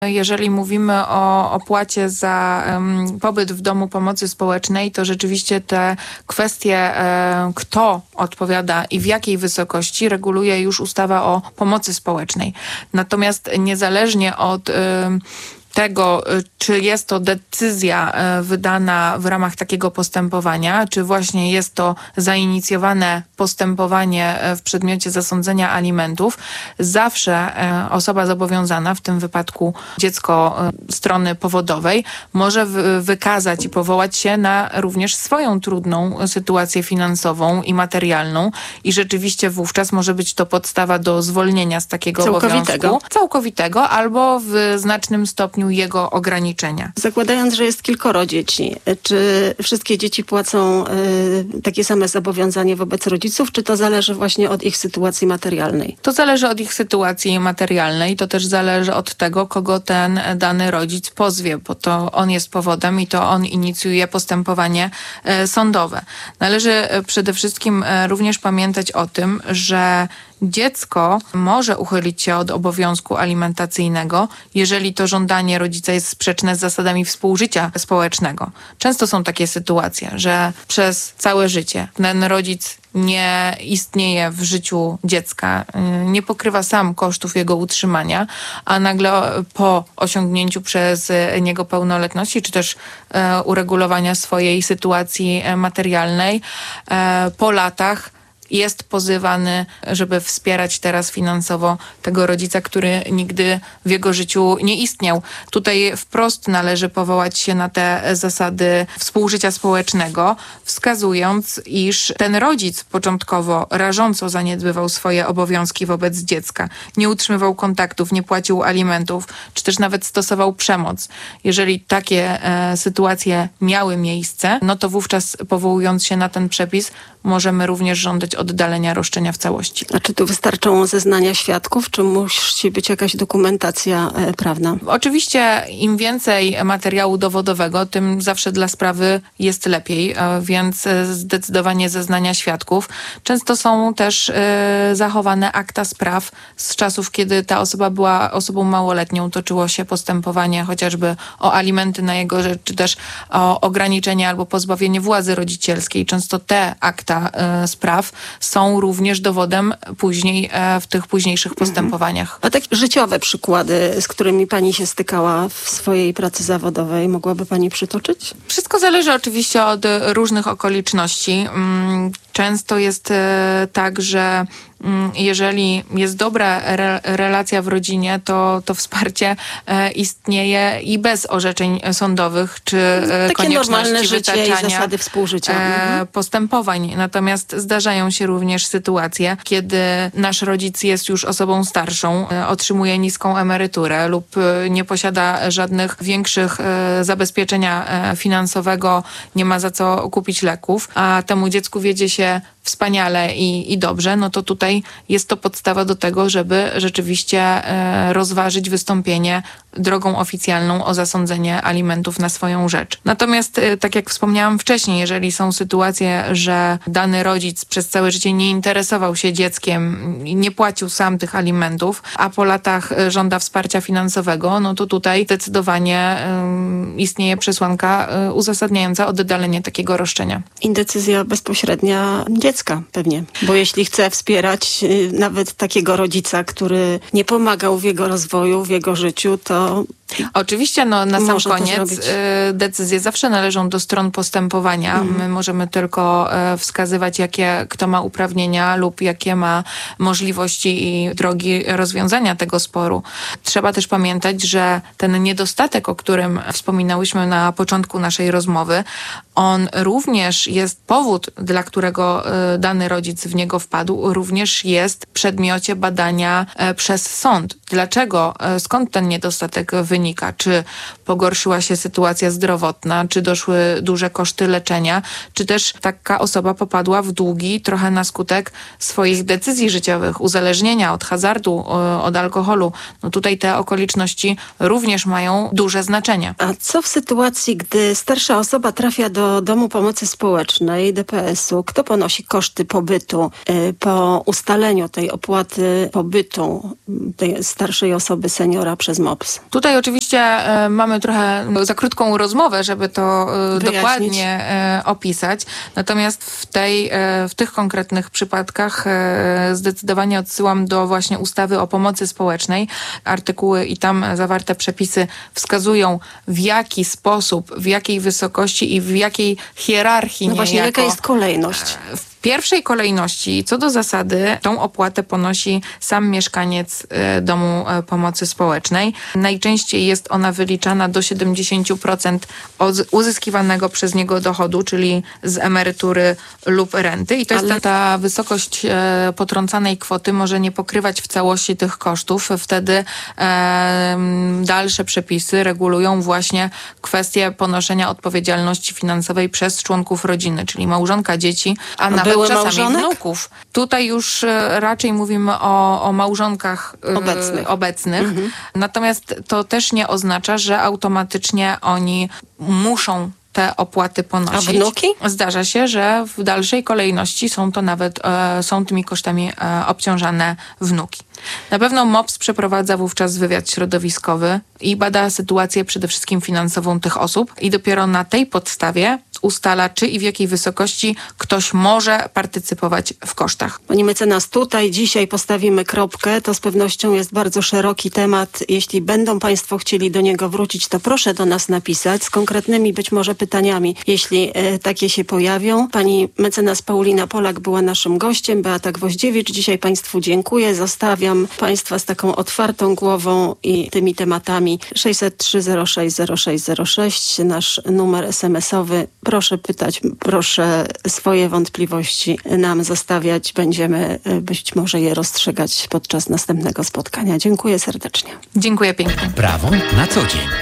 Jeżeli mówimy o opłacie za pobyt w domu pomocy społecznej, to rzeczywiście te kwestie, kto odpowiada i w jakiej wysokości, reguluje już ustawa o pomocy społecznej. Natomiast niezależnie od tego, czy jest to decyzja wydana w ramach takiego postępowania, czy właśnie jest to zainicjowane postępowanie w przedmiocie zasądzenia alimentów, zawsze osoba zobowiązana, w tym wypadku dziecko strony powodowej, może wykazać i powołać się na również swoją trudną sytuację finansową i materialną i rzeczywiście wówczas może być to podstawa do zwolnienia z takiego obowiązku. Całkowitego albo w znacznym stopniu jego ograniczenia. Zakładając, że jest kilkoro dzieci, czy wszystkie dzieci płacą takie same zobowiązanie wobec rodziców, czy to zależy właśnie od ich sytuacji materialnej? To zależy od ich sytuacji materialnej, to też zależy od tego, kogo ten dany rodzic pozwie, bo to on jest powodem i to on inicjuje postępowanie sądowe. Należy przede wszystkim również pamiętać o tym, że dziecko może uchylić się od obowiązku alimentacyjnego, jeżeli to żądanie rodzica jest sprzeczne z zasadami współżycia społecznego. Często są takie sytuacje, że przez całe życie ten rodzic nie istnieje w życiu dziecka, nie pokrywa sam kosztów jego utrzymania, a nagle po osiągnięciu przez niego pełnoletności, czy też uregulowania swojej sytuacji materialnej, po latach jest pozywany, żeby wspierać teraz finansowo tego rodzica, który nigdy w jego życiu nie istniał. Tutaj wprost należy powołać się na te zasady współżycia społecznego, wskazując, iż ten rodzic początkowo rażąco zaniedbywał swoje obowiązki wobec dziecka, nie utrzymywał kontaktów, nie płacił alimentów, czy też nawet stosował przemoc. Jeżeli takie sytuacje miały miejsce, no to wówczas powołując się na ten przepis, możemy również żądać oddalenia roszczenia w całości. A czy tu wystarczą zeznania świadków, czy musi być jakaś dokumentacja prawna? Oczywiście im więcej materiału dowodowego, tym zawsze dla sprawy jest lepiej, więc zdecydowanie zeznania świadków. Często są też zachowane akta spraw z czasów, kiedy ta osoba była osobą małoletnią, toczyło się postępowanie chociażby o alimenty na jego rzecz, czy też o ograniczenie albo pozbawienie władzy rodzicielskiej. Często te akta spraw są również dowodem później w tych późniejszych postępowaniach. A takie życiowe przykłady, z którymi pani się stykała w swojej pracy zawodowej, mogłaby pani przytoczyć? Wszystko zależy oczywiście od różnych okoliczności. Często jest tak, że jeżeli jest dobra relacja w rodzinie, to wsparcie istnieje i bez orzeczeń sądowych, czy takie konieczności wytaczania i zasady współżycia. Postępowań. Natomiast zdarzają się również sytuacje, kiedy nasz rodzic jest już osobą starszą, otrzymuje niską emeryturę lub nie posiada żadnych większych zabezpieczenia finansowego, nie ma za co kupić leków, a temu dziecku wiedzie się wspaniale i dobrze, no to tutaj jest to podstawa do tego, żeby rzeczywiście rozważyć wystąpienie drogą oficjalną o zasądzenie alimentów na swoją rzecz. Natomiast, tak jak wspomniałam wcześniej, jeżeli są sytuacje, że dany rodzic przez całe życie nie interesował się dzieckiem, nie płacił sam tych alimentów, a po latach żąda wsparcia finansowego, no to tutaj zdecydowanie istnieje przesłanka uzasadniająca oddalenie takiego roszczenia. I decyzja bezpośrednia dziecka pewnie, bo jeśli chce wspierać nawet takiego rodzica, który nie pomagał w jego rozwoju, w jego życiu, to oczywiście, no na sam koniec decyzje zawsze należą do stron postępowania. My możemy tylko wskazywać, jakie kto ma uprawnienia lub jakie ma możliwości i drogi rozwiązania tego sporu. Trzeba też pamiętać, że ten niedostatek, o którym wspominałyśmy na początku naszej rozmowy, on również jest powód, dla którego dany rodzic w niego wpadł, również jest w przedmiocie badania przez sąd. Dlaczego? Skąd ten niedostatek wynika? Czy pogorszyła się sytuacja zdrowotna? Czy doszły duże koszty leczenia? Czy też taka osoba popadła w długi trochę na skutek swoich decyzji życiowych, uzależnienia od hazardu, od alkoholu? No tutaj te okoliczności również mają duże znaczenie. A co w sytuacji, gdy starsza osoba trafia do Domu Pomocy Społecznej, DPS-u? Kto ponosi koszty pobytu po ustaleniu tej opłaty pobytu tej starszej osoby, seniora przez MOPS? Tutaj oczywiście oczywiście mamy trochę za krótką rozmowę, żeby to dokładnie opisać. Natomiast w tych konkretnych przypadkach zdecydowanie odsyłam do właśnie ustawy o pomocy społecznej. Artykuły i tam zawarte przepisy wskazują, w jaki sposób, w jakiej wysokości i w jakiej hierarchii No właśnie, jaka jest kolejność? W pierwszej kolejności, co do zasady, tą opłatę ponosi sam mieszkaniec domu pomocy społecznej. Najczęściej jest ona wyliczana do 70% od uzyskiwanego przez niego dochodu, czyli z emerytury lub renty. I to jest ta wysokość potrącanej kwoty może nie pokrywać w całości tych kosztów. Wtedy dalsze przepisy regulują właśnie kwestię ponoszenia odpowiedzialności finansowej przez członków rodziny, czyli małżonka, dzieci, a nawet czasami wnuków. Tutaj już raczej mówimy o małżonkach obecnych. Natomiast to też nie oznacza, że automatycznie oni muszą te opłaty ponosić. A wnuki? Zdarza się, że w dalszej kolejności są tymi kosztami obciążane wnuki. Na pewno MOPS przeprowadza wówczas wywiad środowiskowy i bada sytuację przede wszystkim finansową tych osób i dopiero na tej podstawie ustala, czy i w jakiej wysokości ktoś może partycypować w kosztach. Pani mecenas, tutaj dzisiaj postawimy kropkę. To z pewnością jest bardzo szeroki temat. Jeśli będą Państwo chcieli do niego wrócić, to proszę do nas napisać z konkretnymi być może pytaniami, jeśli takie się pojawią. Pani mecenas Paulina Polak była naszym gościem, Beata Gwoździewicz. Dzisiaj Państwu dziękuję. Zostawiam Państwa z taką otwartą głową i tymi tematami. 603 06 0606, nasz numer SMS-owy. Proszę pytać, proszę swoje wątpliwości nam zostawiać. Będziemy być może je rozstrzygać podczas następnego spotkania. Dziękuję serdecznie. Dziękuję pięknie. Prawo na co dzień.